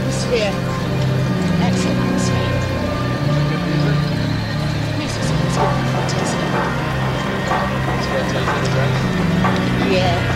atmosphere. Excellent atmosphere. Good music. Music sounds good. Fantastic. It's fantastic, right? Yeah.